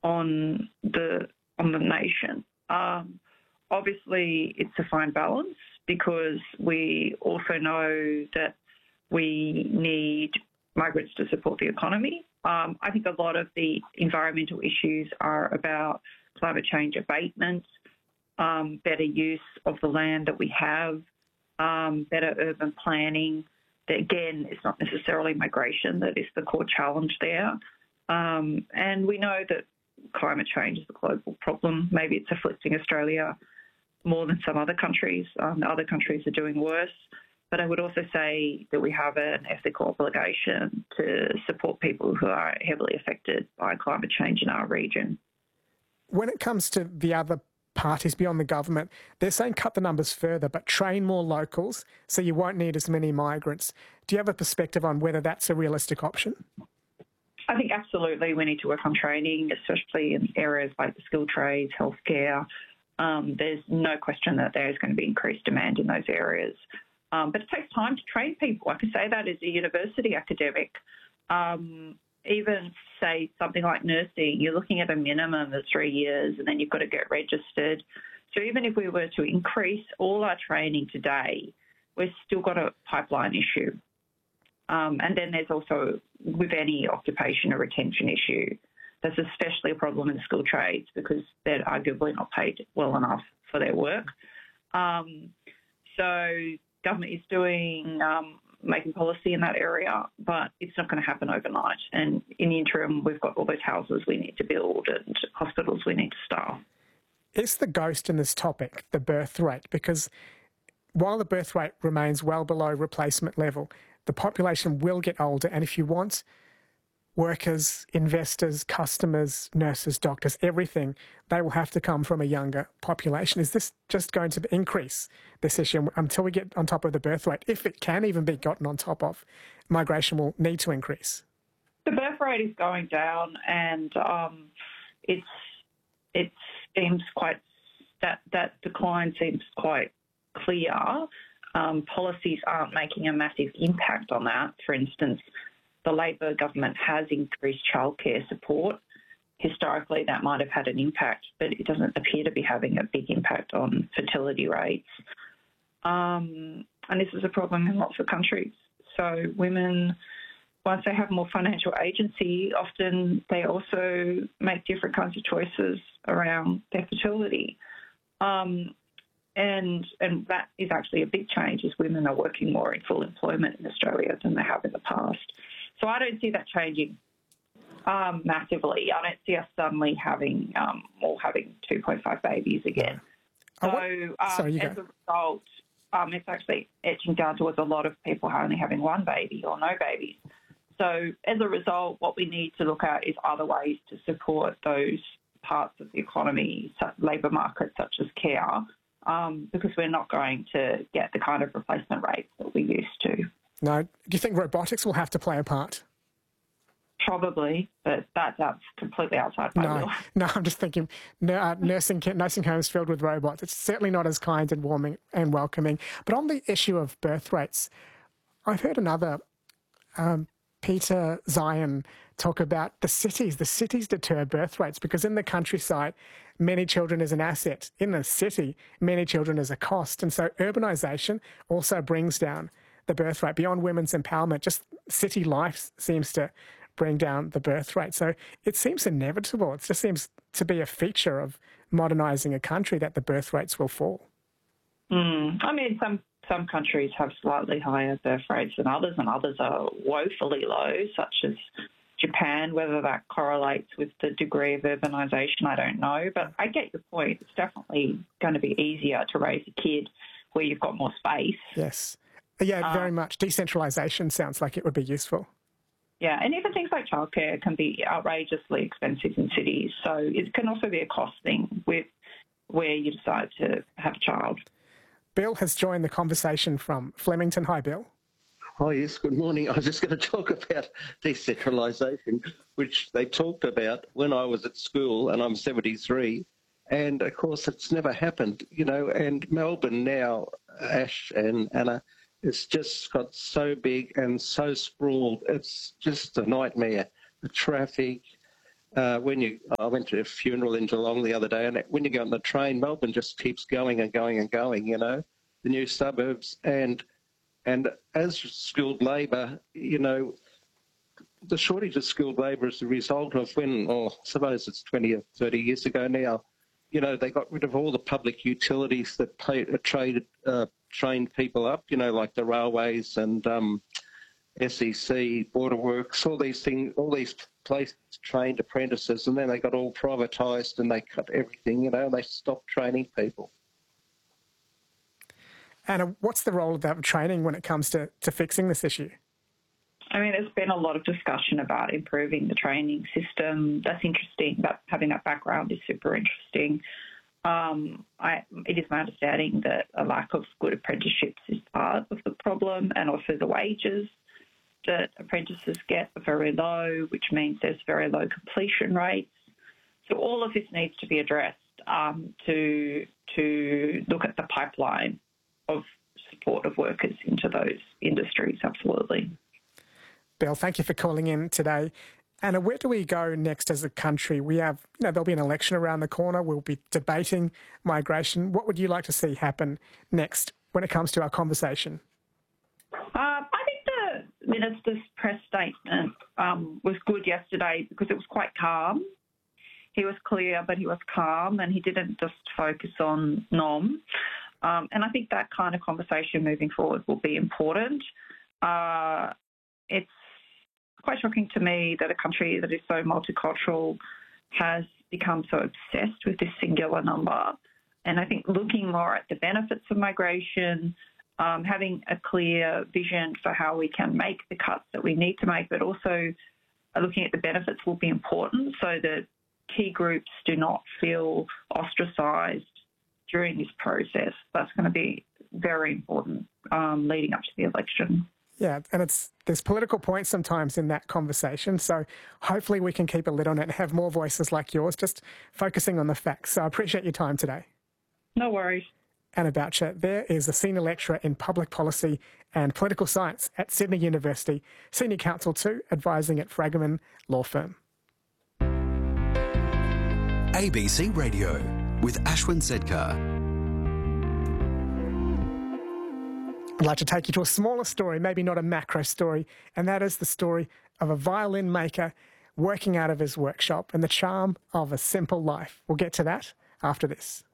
on the nation. Obviously, it's a fine balance because we also know that we need migrants to support the economy. I think a lot of the environmental issues are about climate change abatement, better use of the land that we have, better urban planning. That, again, it's not necessarily migration that is the core challenge there. And we know that climate change is a global problem. Maybe it's afflicting Australia more than some other countries. Other countries are doing worse. But I would also say that we have an ethical obligation to support people who are heavily affected by climate change in our region. When it comes to the other parties beyond the government, they're saying cut the numbers further, but train more locals so you won't need as many migrants. Do you have a perspective on whether that's a realistic option? I think absolutely we need to work on training, especially in areas like the skilled trades, healthcare. There's no question that there is going to be increased demand in those areas. But it takes time to train people. I can say that as a university academic. Even, say, something like nursing, you're looking at a minimum of 3 years and then you've got to get registered. So even if we were to increase all our training today, we've still got a pipeline issue. And then there's also, with any occupation, a retention issue. That's especially a problem in skilled trades because they're arguably not paid well enough for their work. So government is doing making policy in that area, but it's not going to happen overnight. And in the interim, we've got all those houses we need to build and hospitals we need to staff. Is the ghost in this topic the birth rate? Because while the birth rate remains well below replacement level, the population will get older, and if you want workers, investors, customers, nurses, doctors, everything, they will have to come from a younger population. Is this just going to increase this issue until we get on top of the birth rate? If it can even be gotten on top of, migration will need to increase. The birth rate is going down, and it seems quite that decline seems quite clear. Policies aren't making a massive impact on that. For instance, the Labor government has increased childcare support. Historically, that might have had an impact, but it doesn't appear to be having a big impact on fertility rates. And this is a problem in lots of countries. So women, once they have more financial agency, often they also make different kinds of choices around their fertility. And that is actually a big change, as women are working more in full employment in Australia than they have in the past. So I don't see that changing massively. I don't see us suddenly having 2.5 babies again. So as a result, it's actually edging down towards a lot of people only having one baby or no babies. So as a result, what we need to look at is other ways to support those parts of the economy, labour markets such as care, because we're not going to get the kind of replacement rates that we used to. No. Do you think robotics will have to play a part? Probably, but that's completely outside my will. No, I'm just thinking nursing homes filled with robots. It's certainly not as kind and warming and welcoming. But on the issue of birth rates, I've heard another Peter Zion talk about the cities. The cities deter birth rates because in the countryside, many children is an asset. In the city, many children is a cost. And so urbanisation also brings down the birth rate. Beyond women's empowerment, just city life seems to bring down the birth rate. So it seems inevitable. It just seems to be a feature of modernising a country that the birth rates will fall. I mean, some countries have slightly higher birth rates than others, and others are woefully low, such as Japan. Whether that correlates with the degree of urbanisation, I don't know. But I get your point. It's definitely going to be easier to raise a kid where you've got more space. Yes. Yeah, very much. Decentralisation sounds like it would be useful. Yeah, and even things like childcare can be outrageously expensive in cities. So it can also be a cost thing with where you decide to have a child. Bill has joined the conversation from Flemington. Hi, Bill. Oh, yes, good morning. I was just going to talk about decentralisation, which they talked about when I was at school, and I'm 73. And, of course, it's never happened, and Melbourne now, Ash and Anna, it's just got so big and so sprawled. It's just a nightmare. The traffic, I went to a funeral in Geelong the other day, and when you go on the train, Melbourne just keeps going and going and going, the new suburbs. And as skilled labour, the shortage of skilled labour is the result of I suppose it's 20 or 30 years ago now, they got rid of all the public utilities that trained people up, like the railways and SEC, Border Works, all these things, all these places trained apprentices, and then they got all privatised and they cut everything, they stopped training people. Anna, what's the role of that training when it comes to fixing this issue? I mean, there's been a lot of discussion about improving the training system. That's interesting, but having that background is super interesting. It is my understanding that a lack of good apprenticeships is part of the problem, and also the wages that apprentices get are very low, which means there's very low completion rates. So all of this needs to be addressed to look at the pipeline of support of workers into those industries, absolutely. Bill, thank you for calling in today. Anna, where do we go next as a country? We have, there'll be an election around the corner. We'll be debating migration. What would you like to see happen next when it comes to our conversation? I think the Minister's press statement was good yesterday because it was quite calm. He was clear, but he was calm, and he didn't just focus on NOM. And I think that kind of conversation moving forward will be important. It's quite shocking to me that a country that is so multicultural has become so obsessed with this singular number. And I think looking more at the benefits of migration, having a clear vision for how we can make the cuts that we need to make, but also looking at the benefits will be important so that key groups do not feel ostracised during this process. That's going to be very important leading up to the election. Yeah, and there's political points sometimes in that conversation, so hopefully we can keep a lid on it and have more voices like yours, just focusing on the facts. So I appreciate your time today. No worries. Anna Boucher there is a senior lecturer in public policy and political science at Sydney University, senior counsel too, advising at Fragomen Law Firm. ABC Radio with Ashwin Sedkar. I'd like to take you to a smaller story, maybe not a macro story, and that is the story of a violin maker working out of his workshop and the charm of a simple life. We'll get to that after this.